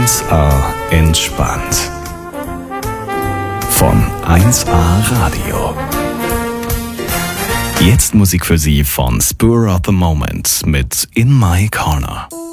1A entspannt. Von 1A Radio. Jetzt Musik für Sie von Spur of the Moment mit In My Corner.